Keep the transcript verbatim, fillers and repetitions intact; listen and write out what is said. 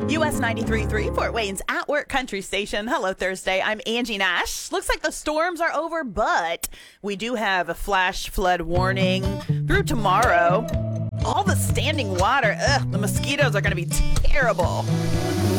U S ninety-three point three, Fort Wayne's At Work Country Station. Hello, Thursday. I'm Angie Nash. Looks like the storms are over, but we do have a flash flood warning through tomorrow. All the standing water, ugh, the mosquitoes are going to be terrible.